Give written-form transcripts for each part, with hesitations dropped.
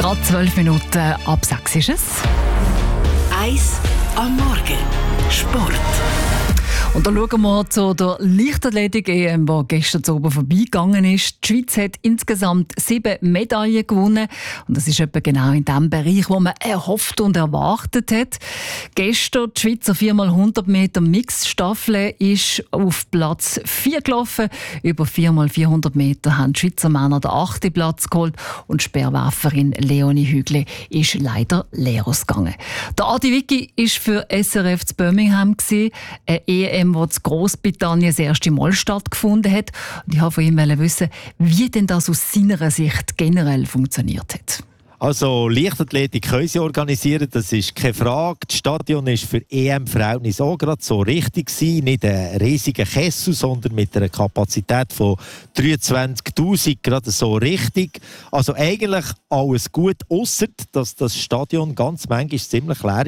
Gerade 12 Minuten ab 6 ist es. Eis am Morgen. Sport. Und da schauen wir zu der Leichtathletik-EM, die gestern oben vorbeigegangen ist. Die Schweiz hat insgesamt 7 Medaillen gewonnen. Und das ist etwa genau in dem Bereich, wo man erhofft und erwartet hat. Gestern die Schweizer 4x100 Meter Mixstaffel ist auf Platz 4 gelaufen. Über 4x400 Meter haben die Schweizer Männer den 8. Platz geholt. Und die Speerwerferin Leonie Hügle ist leider leer ausgegangen. Der Adi Vicky war für SRF zu Birmingham, eine EM, wo in Großbritannien das erste Mal stattgefunden hat. Und ich wollte von ihm wissen, wie denn das aus seiner Sicht generell funktioniert hat. Also Leichtathletik können sie organisieren, das ist keine Frage. Das Stadion war für EM-Verhältnisse auch gerade so richtig gewesen. Nicht ein riesiger Kessel, sondern mit einer Kapazität von 23'000 gerade so richtig. Also eigentlich alles gut, ausser dass das Stadion ganz manchmal ziemlich leer war.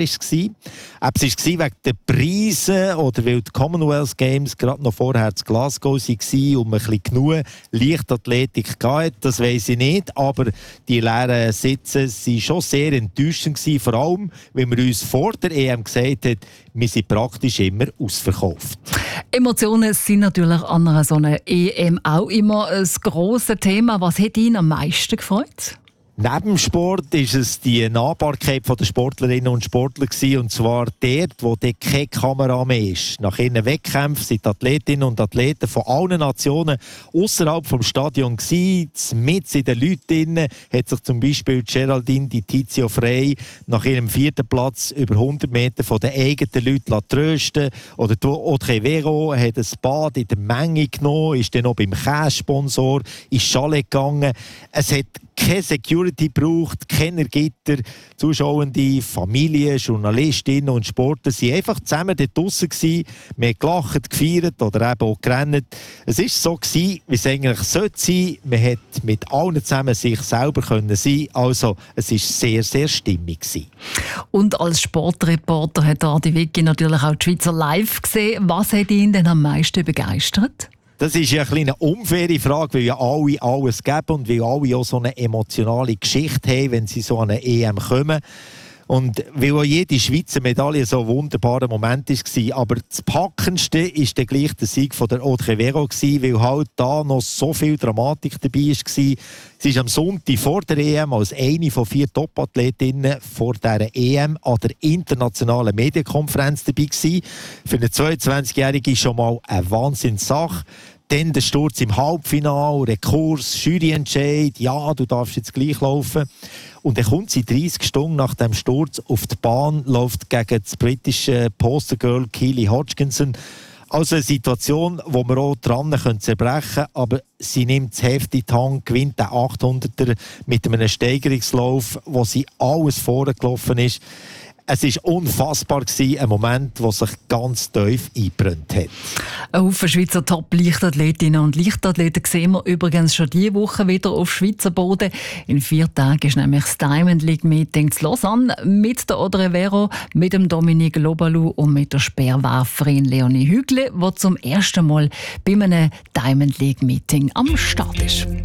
Ob es war wegen der Preise oder weil die Commonwealth Games gerade noch vorher in Glasgow waren und man ein bisschen genug Leichtathletik hatte, das weiss ich nicht. Aber die leeren Sitze waren schon sehr enttäuschend, vor allem, weil man uns vor der EM gesagt hat, wir sind praktisch immer ausverkauft. Emotionen sind natürlich an einer so einer EM auch immer ein grosses Thema. Was hat Ihnen am meisten gefreut? Neben dem Sport war es die Nahbarkeit der Sportlerinnen und Sportler gewesen, und zwar dort, wo keine Kamera mehr ist. Nach ihren Wettkämpfen sind die Athletinnen und Athleten von allen Nationen außerhalb des Stadions gewesen. Mit in den Leuten hat sich zum Beispiel Geraldine Di Tizio Frey nach ihrem 4. Platz über 100 Meter von den eigenen Leuten trösten lassen. Oder Audrey Vero hat ein Bad in der Menge genommen, ist dann noch beim Käsesponsor ins Chalet gegangen. Es hat keine Security braucht, keine Gitter. Zuschauende, Familien, Journalistinnen und Sportler waren einfach zusammen dort draussen gewesen. Wir haben gelacht, gefeiert oder eben auch gerannt. Es war so gewesen, wie es eigentlich sollte sein. Man konnte mit allen zusammen sich selber sein. Also es war sehr, sehr stimmig gewesen. Und als Sportreporter hat Adi Vicky natürlich auch die Schweizer live gesehen. Was hat ihn denn am meisten begeistert? Das ist ja eine unfaire Frage, weil ja alle alles geben und weil alle auch so eine emotionale Geschichte haben, wenn sie so an eine EM kommen. Und weil auch jede Schweizer Medaille so ein wunderbarer Moment war. Aber das Packendste war dann gleich der Sieg von der Audrey Vero, weil halt da noch so viel Dramatik dabei war. Sie war am Sonntag vor der EM als eine von 4 Top-Athletinnen vor dieser EM an der internationalen Medienkonferenz dabei gewesen. Für eine 22-Jährige schon mal eine Wahnsinnssache. Dann der Sturz im Halbfinale, Rekurs, Juryentscheid, ja, du darfst jetzt gleich laufen. Und dann kommt sie 30 Stunden nach dem Sturz auf die Bahn, läuft gegen das britische Postergirl Keely Hodgkinson. Also eine Situation, wo wir auch dran zerbrechen können, aber sie nimmt das Heft in die Hand, gewinnt den 800er mit einem Steigerungslauf, wo sie alles vorgelaufen ist. Es war unfassbar, ein Moment, der sich ganz tief eingebrannt hat. Ein Haufen Schweizer Top-Leichtathletinnen und Leichtathleten sehen wir übrigens schon diese Woche wieder auf Schweizer Boden. In 4 Tagen ist nämlich das Diamond League Meeting in Lausanne mit der Audrey Vero, mit dem Dominique Lobalou und mit der Speerwerferin Leonie Hügle, die zum ersten Mal bei einem Diamond League Meeting am Start ist.